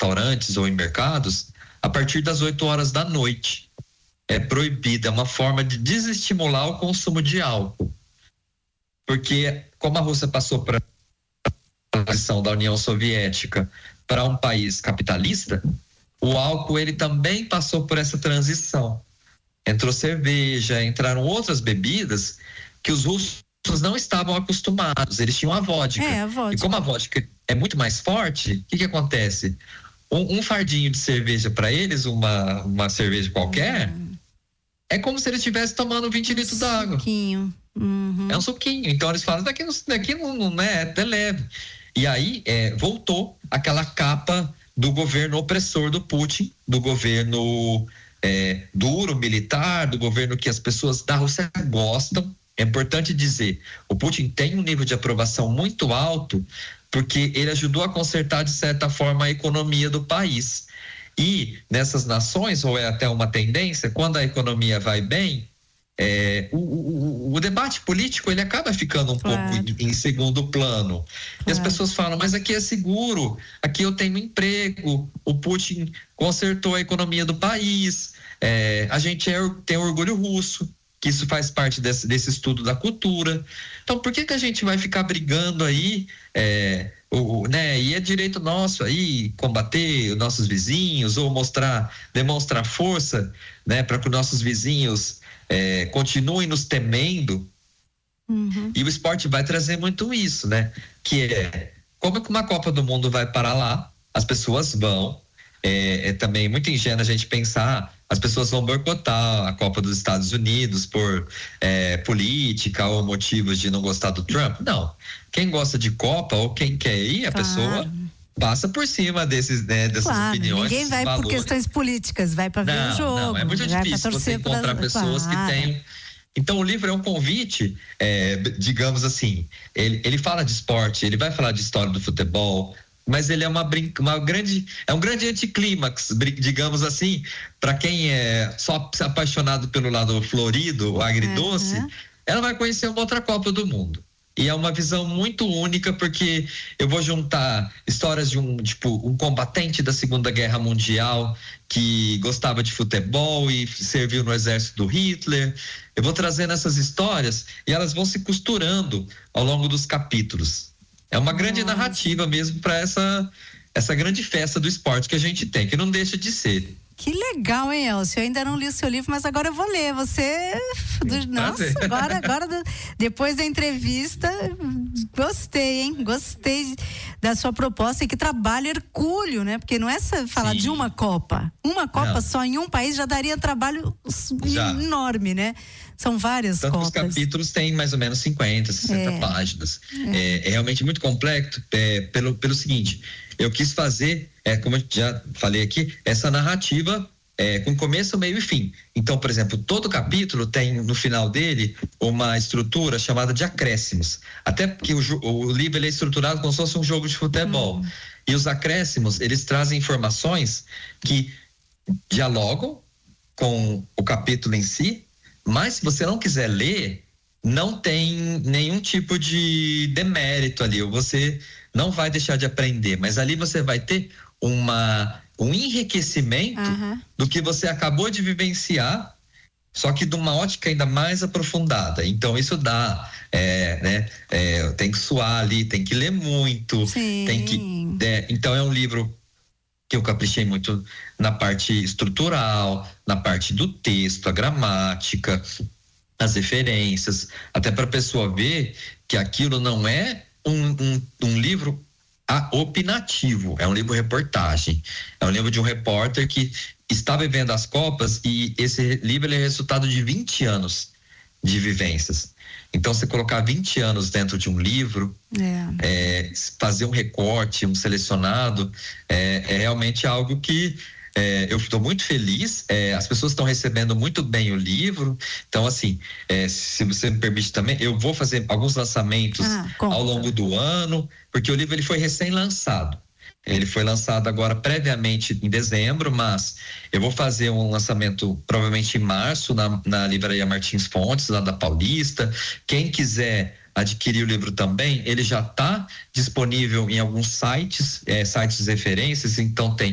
restaurantes ou em mercados a partir das 8 horas da noite. É proibida, é uma forma de desestimular o consumo de álcool. Porque como a Rússia passou para a transição da União Soviética para um país capitalista, o álcool ele também passou por essa transição. Entrou cerveja, entraram outras bebidas que os russos não estavam acostumados, eles tinham a vodka. A vodka. E como a vodka é muito mais forte, o que acontece? Um fardinho de cerveja para eles, uma cerveja qualquer, é como se eles estivessem tomando 20 litros d'água. Suquinho. Uhum. É um suquinho. Então eles falam, daqui não é até leve. E aí voltou aquela capa do governo opressor do Putin, do governo duro, militar, do governo que as pessoas da Rússia gostam. É importante dizer, o Putin tem um nível de aprovação muito alto porque ele ajudou a consertar, de certa forma, a economia do país. E nessas nações, ou é até uma tendência, quando a economia vai bem, o debate político ele acaba ficando um pouco em segundo plano. E as pessoas falam, mas aqui é seguro, aqui eu tenho emprego, o Putin consertou a economia do país, a gente tem orgulho russo, que isso faz parte desse estudo da cultura. Então, por que a gente vai ficar brigando aí, e é direito nosso aí combater os nossos vizinhos ou demonstrar força, né, para que os nossos vizinhos continuem nos temendo. Uhum. E o esporte vai trazer muito isso, né? Que como que uma Copa do Mundo vai para lá? As pessoas vão. É também muito ingênuo a gente pensar, as pessoas vão boicotar a Copa dos Estados Unidos por política ou motivos de não gostar do Trump. Não. Quem gosta de Copa ou quem quer ir, a pessoa passa por cima dessas opiniões. Ninguém vai por questões políticas, vai para ver o jogo. Não, é muito difícil você encontrar pessoas que têm. Então o livro é um convite, digamos assim, ele fala de esporte, ele vai falar de história do futebol, mas ele é um grande anticlímax, digamos assim, para quem é só apaixonado pelo lado florido, o agridoce, ela vai conhecer uma outra Copa do Mundo. E é uma visão muito única, porque eu vou juntar histórias de um combatente da Segunda Guerra Mundial que gostava de futebol e serviu no exército do Hitler. Eu vou trazendo essas histórias e elas vão se costurando ao longo dos capítulos. É uma grande narrativa mesmo para essa grande festa do esporte que a gente tem, que não deixa de ser. Que legal, hein, Elcio? Eu ainda não li o seu livro, mas agora eu vou ler. Nossa, agora depois da entrevista, gostei, hein? Gostei da sua proposta e que trabalho hercúleo, né? Porque não é falar de uma Copa. Uma Copa só em um país já daria trabalho enorme, né? São várias Copas. Os capítulos têm mais ou menos 50, 60 páginas. É realmente muito complexo, pelo seguinte, eu quis fazer, como eu já falei aqui, essa narrativa com começo, meio e fim. Então, por exemplo, todo capítulo tem no final dele uma estrutura chamada de acréscimos. Até porque o livro ele é estruturado como se fosse um jogo de futebol. E os acréscimos, eles trazem informações que dialogam com o capítulo em si, mas se você não quiser ler, não tem nenhum tipo de demérito ali, ou você não vai deixar de aprender, mas ali você vai ter um enriquecimento do que você acabou de vivenciar, só que de uma ótica ainda mais aprofundada. Então isso dá, tem que suar ali, tem que ler muito, então é um livro que eu caprichei muito na parte estrutural, na parte do texto, a gramática, as referências, até para a pessoa ver que aquilo não é um livro opinativo, é um livro reportagem, é um livro de um repórter que está vivendo as Copas, e esse livro é resultado de 20 anos de vivências. Então, você colocar 20 anos dentro de um livro, fazer um recorte, um selecionado, é realmente algo que eu estou muito feliz. As pessoas estão recebendo muito bem o livro. Então, assim, se você me permite também, eu vou fazer alguns lançamentos ao longo do ano, porque o livro ele foi recém-lançado. Ele foi lançado agora previamente em dezembro, mas eu vou fazer um lançamento provavelmente em março na Livraria Martins Fontes, lá da Paulista. Quem quiser adquirir o livro também, ele já está disponível em alguns sites, sites de referências. Então tem